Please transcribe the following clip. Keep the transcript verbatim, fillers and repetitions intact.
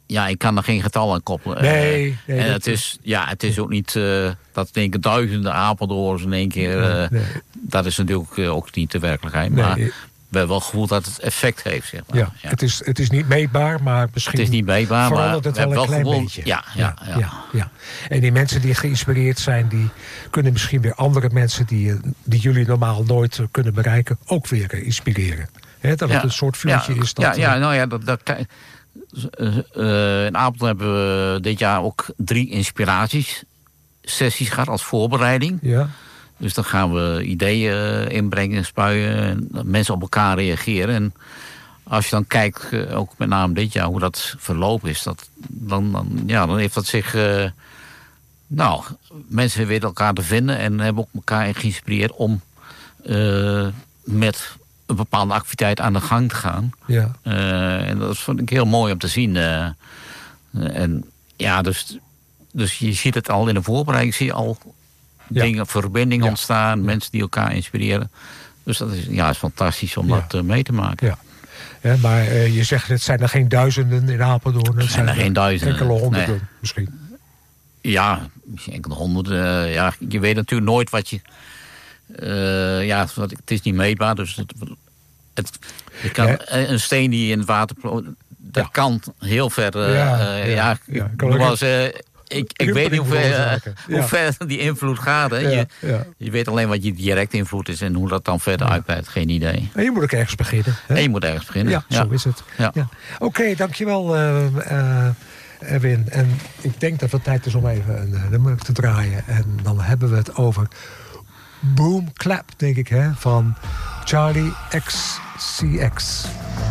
Ja, ik kan er geen getal aan koppelen. Nee. nee en dat het is, ja, het is ook niet uh, dat in één keer duizenden Apeldoorns in één keer... Uh, nee, nee. Dat is natuurlijk uh, ook niet de werkelijkheid. Nee. Maar we hebben wel het gevoel dat het effect heeft. Zeg maar. ja, ja. Het, is, het is niet meetbaar, maar misschien... Het is niet meetbaar, maar het we wel een wel klein gewoon, beetje. Ja, ja, ja, ja, ja. En die mensen die geïnspireerd zijn... die kunnen misschien weer andere mensen... die, die jullie normaal nooit kunnen bereiken... ook weer inspireren. He, dat het ja, een soort vuurtje ja, is. Dat, ja, ja, nou ja, dat... dat Uh, uh, in Apeldoorn hebben we dit jaar ook drie inspiratiesessies gehad als voorbereiding. Ja. Dus dan gaan we ideeën inbrengen, spuien, en mensen op elkaar reageren. En als je dan kijkt, uh, ook met name dit jaar, hoe dat verlopen is, dat, dan, dan, ja, dan heeft dat zich... Uh, nou, mensen weten elkaar te vinden en hebben ook elkaar geïnspireerd om uh, met... een bepaalde activiteit aan de gang te gaan. Ja. Uh, en dat vond ik heel mooi om te zien. Uh, en ja, dus, dus je ziet het al in de voorbereiding, zie je al ja. dingen, verbindingen ja. ontstaan, ja. mensen die elkaar inspireren. Dus dat is, ja, is fantastisch om ja. dat uh, mee te maken. Ja. Ja, maar uh, je zegt, het zijn er geen duizenden in Apeldoorn. Het zijn, zijn er geen duizenden. Enkele honderden nee. misschien. Ja, misschien enkele honderden. Uh, ja, je weet natuurlijk nooit wat je... Uh, ja, het is niet meetbaar, dus het, het, je kan, ja. een steen die in het water... dat ja. kan heel ver... Uh, ja, uh, ja, ja. ja was, uh, ik, ik weet niet hoe ver, uh, ja. hoe ver die invloed gaat. Hè. Ja, je, ja. je weet alleen wat je direct invloed is... en hoe dat dan verder ja. uitbreidt, geen idee. En je moet ook ergens beginnen. Hè? En je moet ergens beginnen. Ja, ja. zo is het. Ja. Ja. Oké, okay, dankjewel uh, uh, Erwin. En ik denk dat het tijd is om even een uh, nummer te draaien. En dan hebben we het over... Boom Clap, denk ik, hè, van Charlie X C X.